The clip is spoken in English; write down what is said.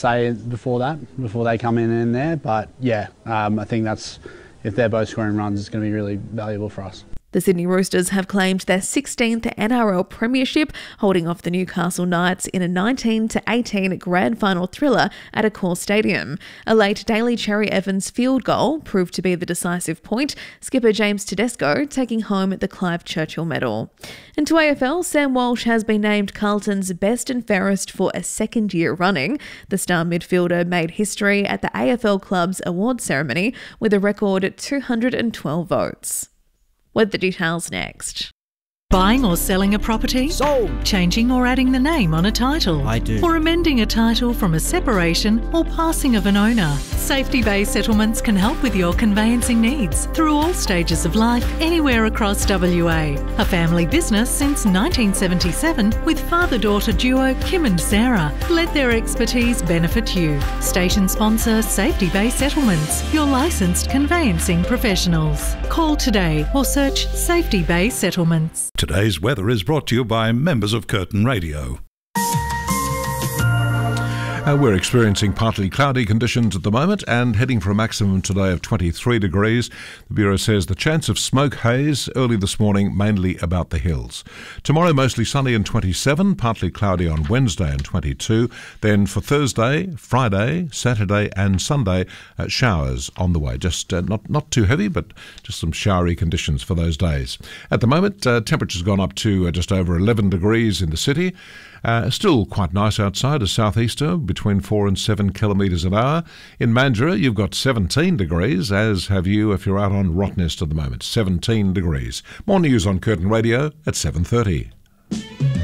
say before they come in there. But yeah, I think if they're both scoring runs, it's going to be really valuable for us. The Sydney Roosters have claimed their 16th NRL premiership, holding off the Newcastle Knights in a 19-18 grand final thriller at Accor Stadium. A late Daly Cherry Evans field goal proved to be the decisive point, skipper James Tedesco taking home the Clive Churchill medal. And to AFL, Sam Walsh has been named Carlton's best and fairest for a second year running. The star midfielder made history at the AFL Club's award ceremony with a record 212 votes. With the details next. Buying or selling a property? Sold. Changing or adding the name on a title? I do. Or amending a title from a separation or passing of an owner? Safety Bay Settlements can help with your conveyancing needs through all stages of life, anywhere across WA. A family business since 1977 with father-daughter duo Kim and Sarah. Let their expertise benefit you. Station sponsor Safety Bay Settlements, your licensed conveyancing professionals. Call today or search Safety Bay Settlements. Today's weather is brought to you by members of Curtin Radio. We're experiencing partly cloudy conditions at the moment and heading for a maximum today of 23 degrees. The Bureau says the chance of smoke haze early this morning, mainly about the hills. Tomorrow mostly sunny and 27, partly cloudy on Wednesday and 22. Then for Thursday, Friday, Saturday and Sunday, showers on the way. Just not too heavy, but just some showery conditions for those days. At the moment, temperature's gone up to just over 11 degrees in the city. Still quite nice outside, a southeaster between 4 and 7 kilometres an hour. In Mandurah, you've got 17 degrees, as have you if you're out on Rottnest at the moment. 17 degrees. More news on Curtin Radio at 7:30.